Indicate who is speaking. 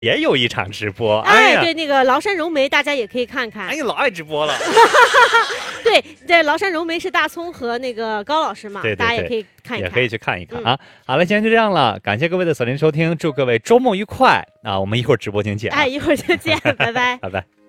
Speaker 1: 也有一场直播。
Speaker 2: 哎，对，那个崂山融媒大家也可以看看。
Speaker 1: 哎呀，老爱直播了。
Speaker 2: 对，崂山融媒是大葱和那个高老师嘛，
Speaker 1: 对，
Speaker 2: 大家也可以看一看，
Speaker 1: 也可以去看一看啊。好了，今天就这样了，感谢各位的锁定收听，祝各位周末愉快啊！我们一会儿直播间见。
Speaker 2: 哎，一会儿就见，拜拜，
Speaker 1: 拜拜。